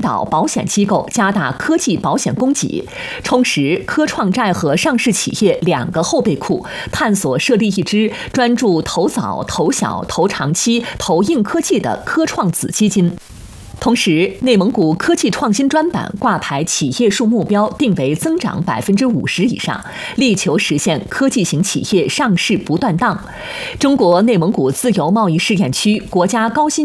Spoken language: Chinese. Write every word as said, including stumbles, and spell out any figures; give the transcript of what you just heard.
导保险机构加大科技保险供给，充实科创债和上市企业两个后备库，探索设立一支专注投早、投小、投长期、投硬科技的科创子基金。同时，内蒙古科技创新专版挂牌企业数目标定为增长百分之五十以上，力求实现科技型企业上市不断档。中国内蒙古自由贸易试验区国家高新